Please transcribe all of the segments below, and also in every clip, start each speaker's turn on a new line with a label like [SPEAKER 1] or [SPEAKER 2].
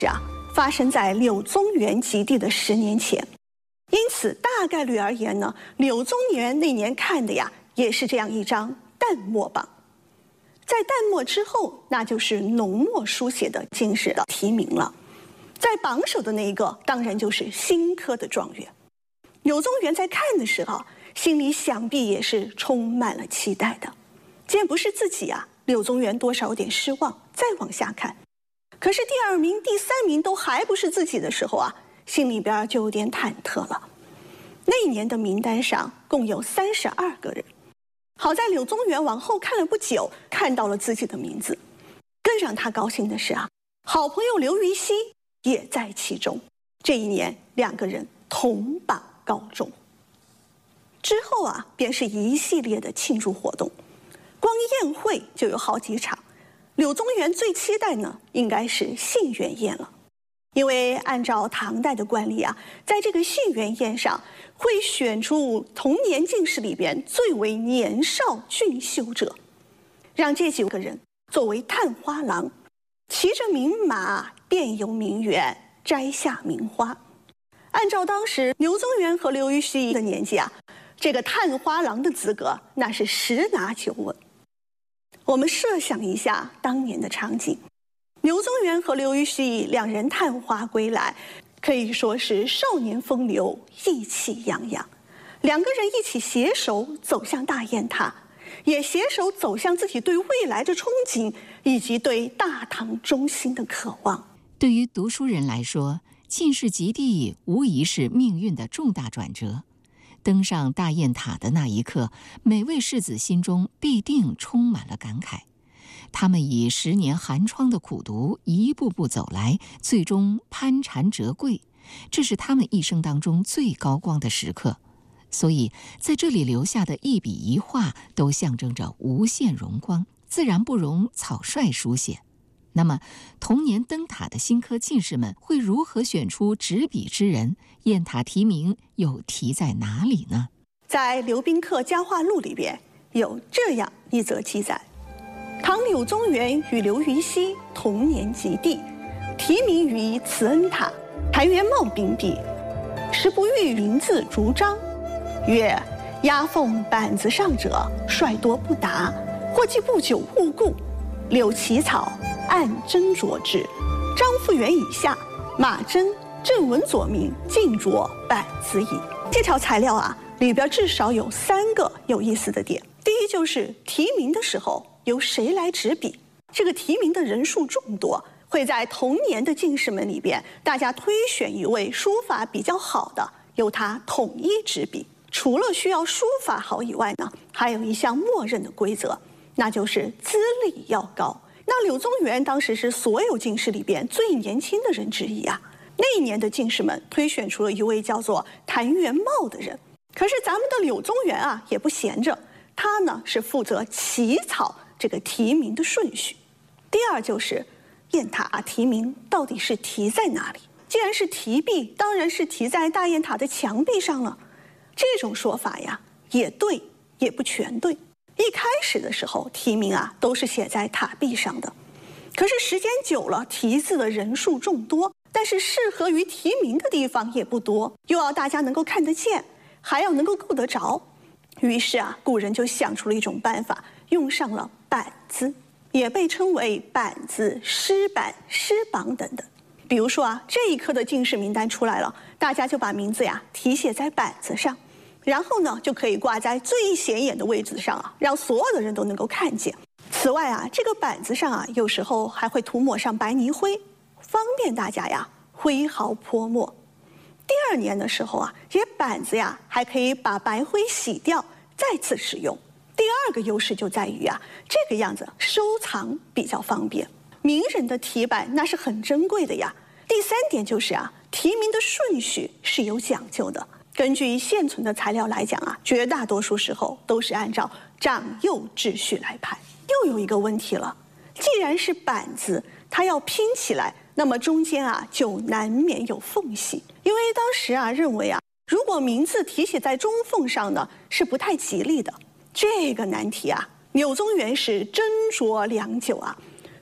[SPEAKER 1] 发生在柳宗元及第的10年前，因此大概率而言呢，柳宗元那年看的也是这样一张淡墨榜。在淡墨之后，那就是浓墨书写的进士的提名了。在榜首的那一个，当然就是新科的状元。柳宗元在看的时候，心里想必也是充满了期待的。既然不是自己柳宗元多少有点失望。再往下看，可是第2名、第3名都还不是自己的时候心里边就有点忐忑了。那一年的名单上共有32个人，好在柳宗元往后看了不久，看到了自己的名字。更让他高兴的是好朋友刘禹锡也在其中。这一年2个人同榜高中。之后便是一系列的庆祝活动，光宴会就有好几场。柳宗元最期待呢，应该是杏园宴了，因为按照唐代的惯例在这个杏园宴上会选出同年进士里边最为年少俊秀者，让这几个人作为探花郎，骑着名马遍游名园，摘下名花。按照当时柳宗元和刘禹锡的年纪这个探花郎的资格那是10拿9稳。我们设想一下当年的场景，柳宗元和刘禹锡2人探花归来，可以说是少年风流，意气洋洋。2个人一起携手走向大雁塔，也携手走向自己对未来的憧憬，以及对大唐中心的渴望。
[SPEAKER 2] 对于读书人来说，进士及第无疑是命运的重大转折。登上大雁塔的那一刻，每位士子心中必定充满了感慨。他们以10年寒窗的苦读一步步走来，最终攀蝉折桂，这是他们一生当中最高光的时刻。所以在这里留下的一笔一画都象征着无限荣光，自然不容草率书写。那么同年登塔的新科进士们会如何选出执笔之人？雁塔题名又题在哪里呢？
[SPEAKER 1] 在刘宾客家话录里边有这样一则记载：唐柳宗元与刘禹锡同年及第，题名于慈恩塔，谭元茂秉笔，时不遇云字竹章，曰：押奉板子上者，率多不达，或既不久误故，柳起草，按斟酌之。张复元以下，马真、郑文左名尽着板子矣。这条材料里边至少有3个有意思的点。第一就是提名的时候由谁来执笔，这个提名的人数众多，会在同年的进士们里边，大家推选一位书法比较好的，由他统一执笔。除了需要书法好以外呢，还有一项默认的规则，那就是资历要高。那柳宗元当时是所有进士里边最年轻的人之一那一年的进士们推选出了一位叫做谭元茂的人。可是咱们的柳宗元也不闲着，他呢是负责起草这个提名的顺序。第二就是雁塔提名到底是题在哪里？既然是题壁，当然是题在大雁塔的墙壁上了。这种说法也对，也不全对。一开始的时候提名都是写在塔壁上的，可是时间久了，题字的人数众多，但是适合于提名的地方也不多，又要大家能够看得见，还要能够够得着。于是古人就想出了一种办法，用上了板字，也被称为板字、诗板、诗榜等等。比如说这一科的进士名单出来了，大家就把名字题写在板子上，然后呢就可以挂在最显眼的位置上让所有的人都能够看见。此外这个板子上有时候还会涂抹上白泥灰，方便大家挥毫泼墨。第2年的时候这些板子还可以把白灰洗掉，再次使用。第2个优势就在于这个样子收藏比较方便。名人的题板那是很珍贵的呀。第3点就是提名的顺序是有讲究的。根据现存的材料来讲绝大多数时候都是按照长幼秩序来排。又有一个问题了，既然是板子，它要拼起来，那么中间就难免有缝隙。因为当时认为如果名字题写在中缝上呢，是不太吉利的。这个难题柳宗元是斟酌良久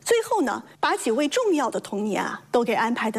[SPEAKER 1] 最后呢，把几位重要的童年都给安排得